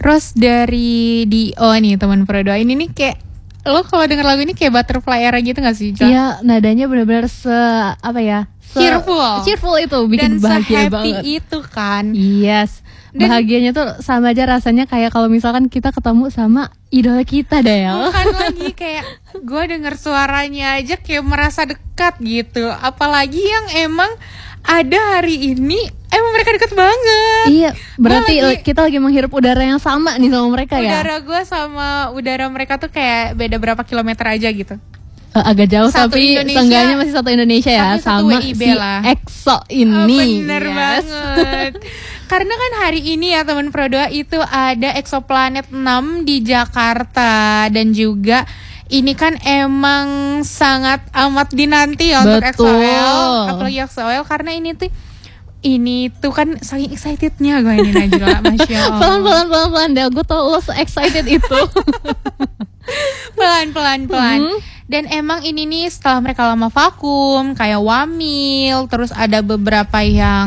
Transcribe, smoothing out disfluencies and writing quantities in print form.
Terus dari Dio nih teman Prodoa ini nih kayak lo kalau denger lagu ini kayak Butterfly Era gitu gak sih, Cak? Iya, nadanya benar-benar cheerful itu bikin dan bahagia se-happy banget. itu kan. Yes. Bahagianya tuh sama aja rasanya kayak kalau misalkan kita ketemu sama idola kita Del. Bukan lagi kayak gue denger suaranya aja kayak merasa dekat gitu. Apalagi yang emang ada hari ini emang mereka deket banget. Iya, berarti kita lagi menghirup udara yang sama nih sama mereka ya. Udara gue sama udara mereka tuh kayak beda berapa kilometer aja gitu. Agak jauh Satu tapi Indonesia, seenggaknya masih satu Indonesia ya, tapi satu sama WIB si lah. EXO ini. Bener banget. Karena kan hari ini ya teman Prodoa itu ada Exoplanet 6 di Jakarta. Dan juga ini kan emang sangat amat dinanti ya untuk EXO-L. Apalagi EXO-L karena ini tuh kan saking excitednya gue ini Najla. Masya Allah. Pelan-pelan Del, gue tau lo se-excited itu. Pelan-pelan. Dan emang ini nih setelah mereka lama vakum kayak Wamil, terus ada beberapa yang